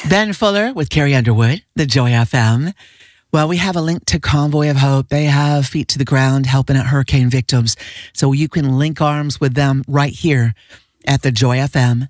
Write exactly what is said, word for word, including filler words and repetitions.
Ben Fuller with Carrie Underwood, the Joy F M. Well, we have a link to Convoy of Hope. They have feet to the ground helping out hurricane victims. So you can link arms with them right here at the Joy F M